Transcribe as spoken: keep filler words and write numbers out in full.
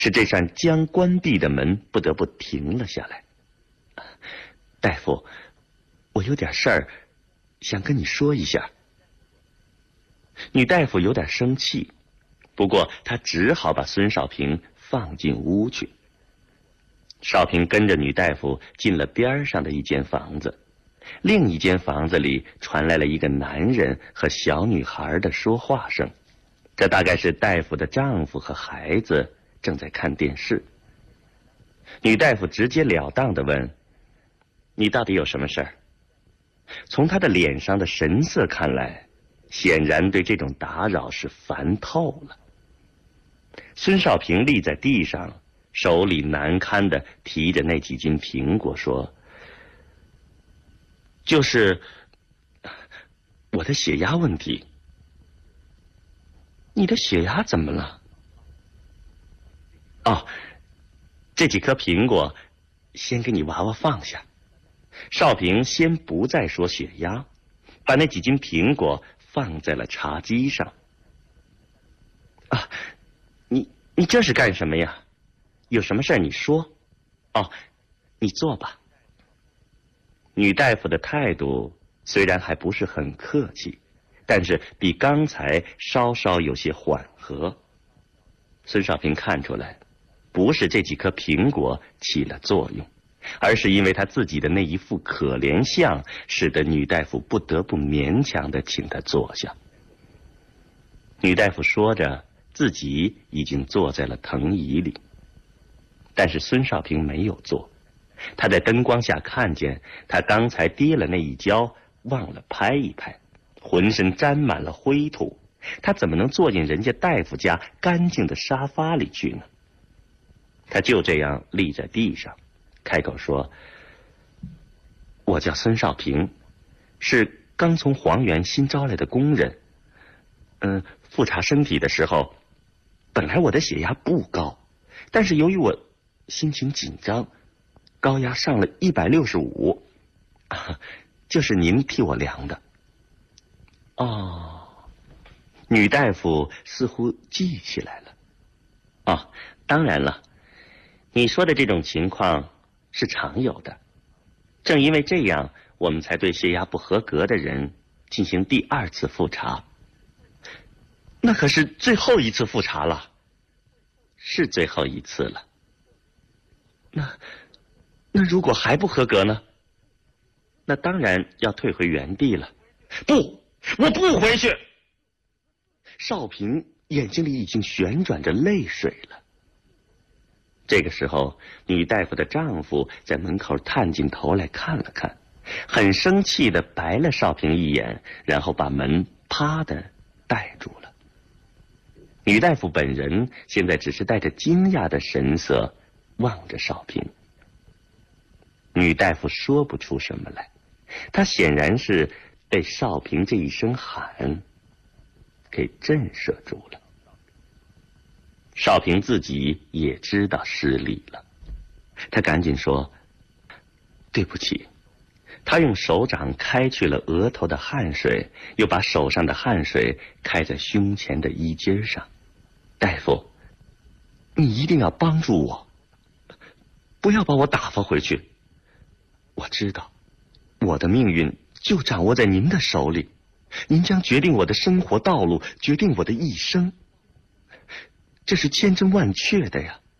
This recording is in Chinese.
使这扇将关闭的门不得不停了下来。大夫，我有点事儿想跟你说一下。女大夫有点生气，不过她只好把孙少平放进屋去。少平跟着女大夫进了边上的一间房子，另一间房子里传来了一个男人和小女孩的说话声，这大概是大夫的丈夫和孩子正在看电视。女大夫直截了当地问：你到底有什么事儿？从她的脸上的神色看来，显然对这种打扰是烦透了。孙少平立在地上，手里难堪地提着那几斤苹果说：就是我的血压问题。你的血压怎么了？哦，这几颗苹果先给你娃娃放下。少平先不再说血压，把那几斤苹果放在了茶几上。啊，你你这是干什么呀？有什么事儿你说。哦，你坐吧。女大夫的态度虽然还不是很客气，但是比刚才稍稍有些缓和。孙少平看出来，不是这几颗苹果起了作用，而是因为他自己的那一副可怜相，使得女大夫不得不勉强地请他坐下。女大夫说着，自己已经坐在了藤椅里，但是孙少平没有坐。他在灯光下看见，他刚才跌了那一跤，忘了拍一拍，浑身沾满了灰土，他怎么能坐进人家大夫家干净的沙发里去呢？他就这样立在地上，开口说：我叫孙少平，是刚从黄原新招来的工人。嗯，复查身体的时候，本来我的血压不高，但是由于我心情紧张，高压上了一百六十五，就是您替我量的。哦，女大夫似乎记起来了。哦，当然了，你说的这种情况是常有的，正因为这样，我们才对血压不合格的人进行第二次复查。那可是最后一次复查了。是最后一次了。那那如果还不合格呢？那当然要退回原地了。不，我不回去。少平眼睛里已经旋转着泪水了。这个时候，女大夫的丈夫在门口探进头来看了看，很生气地白了少平一眼，然后把门啪地带住了。女大夫本人现在只是带着惊讶的神色望着少平。女大夫说不出什么来，她显然是被少平这一声喊给震慑住了。少平自己也知道失礼了，他赶紧说：对不起。他用手掌开去了额头的汗水，又把手上的汗水开在胸前的衣襟上。大夫，你一定要帮助我，不要把我打发回去。我知道，我的命运就掌握在您的手里，您将决定我的生活道路，决定我的一生，这是千真万确的呀。